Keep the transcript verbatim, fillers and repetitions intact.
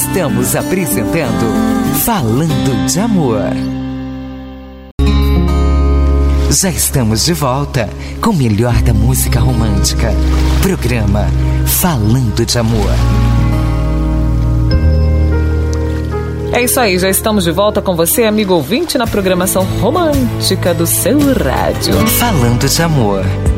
Estamos apresentando Falando de Amor. Já estamos de volta com o melhor da música romântica. Programa Falando de Amor. É isso aí, já estamos de volta com você, amigo ouvinte, na programação romântica do seu rádio. Falando de Amor.